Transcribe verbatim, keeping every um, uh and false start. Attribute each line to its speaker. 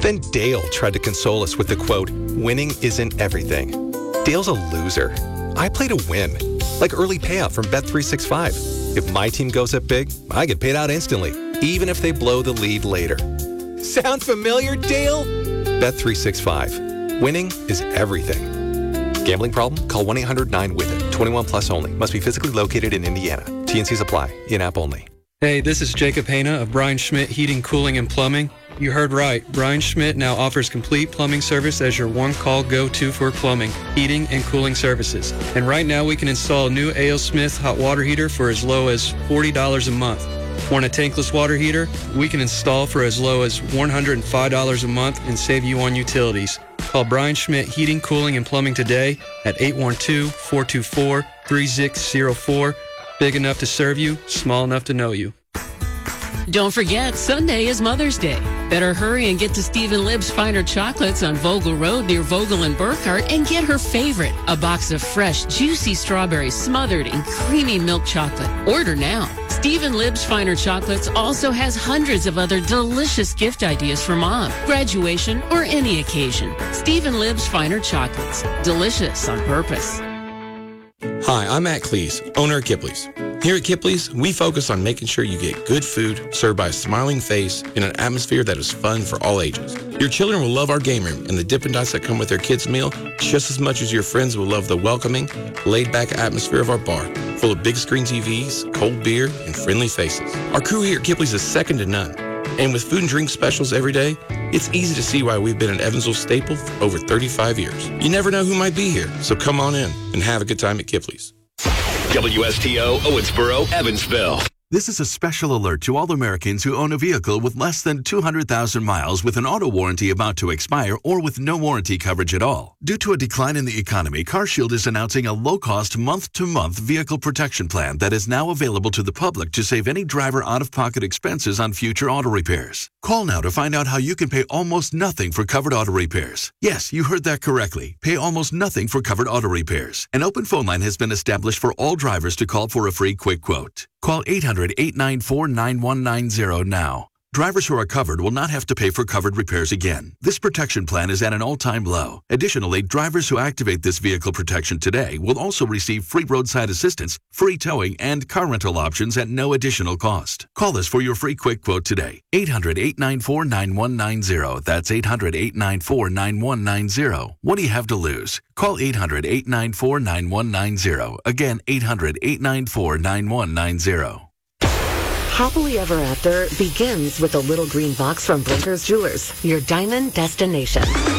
Speaker 1: Then Dale tried to console us with the quote, winning isn't everything. Dale's a loser. I play to win, like early payout from Bet three sixty-five. If my team goes up big, I get paid out instantly, even if they blow the lead later. Sound familiar, Dale? Bet three sixty-five. Winning is everything. Gambling problem? Call one eight hundred nine with it. twenty-one plus only. Must be physically located in Indiana. T N Cs apply. In-app only.
Speaker 2: Hey, this is Jacob Hana of Brian Schmidt Heating, Cooling, and Plumbing. You heard right. Brian Schmidt now offers complete plumbing service as your one-call go-to for plumbing, heating, and cooling services. And right now we can install a new A O. Smith hot water heater for as low as forty dollars a month. Want a tankless water heater? We can install for as low as one hundred five dollars a month and save you on utilities. Call Brian Schmidt Heating, Cooling, and Plumbing today at eight one two, four two four, three six zero four. Big enough to serve you, small enough to know you.
Speaker 3: Don't forget, Sunday is Mother's Day. Better hurry and get to Stephen Libb's Finer Chocolates on Vogel Road near Vogel and Burkhardt and get her favorite, a box of fresh, juicy strawberries smothered in creamy milk chocolate. Order now. Stephen Libb's Finer Chocolates also has hundreds of other delicious gift ideas for mom, graduation, or any occasion. Stephen Libb's Finer Chocolates. Delicious on purpose.
Speaker 4: Hi, I'm Matt Cleese, owner of Kipley's. Here at Kipley's, we focus on making sure you get good food served by a smiling face in an atmosphere that is fun for all ages. Your children will love our game room and the Dippin' Dots that come with their kids' meal just as much as your friends will love the welcoming, laid-back atmosphere of our bar, full of big screen T Vs, cold beer, and friendly faces. Our crew here at Kipley's is second to none. And with food and drink specials every day, it's easy to see why we've been an Evansville staple for over thirty-five years. You never know who might be here, so come on in and have a good time at Kipley's.
Speaker 5: W S T O, Owensboro, Evansville.
Speaker 6: This is a special alert to all Americans who own a vehicle with less than two hundred thousand miles with an auto warranty about to expire or with no warranty coverage at all. Due to a decline in the economy, CarShield is announcing a low-cost month-to-month vehicle protection plan that is now available to the public to save any driver out-of-pocket expenses on future auto repairs. Call now to find out how you can pay almost nothing for covered auto repairs. Yes, you heard that correctly. Pay almost nothing for covered auto repairs. An open phone line has been established for all drivers to call for a free quick quote. Call eight hundred, eight nine four, nine one nine zero now. Drivers who are covered will not have to pay for covered repairs again. This protection plan is at an all-time low. Additionally, drivers who activate this vehicle protection today will also receive free roadside assistance, free towing, and car rental options at no additional cost. Call us for your free quick quote today. eight hundred, eight nine four, nine one nine zero. That's eight hundred, eight nine four, nine one nine zero. What do you have to lose? Call eight hundred, eight nine four, nine one nine zero. Again, eight hundred, eight nine four, nine one nine zero.
Speaker 7: Happily Ever After begins with a little green box from Blinker's Jewelers, your diamond destination.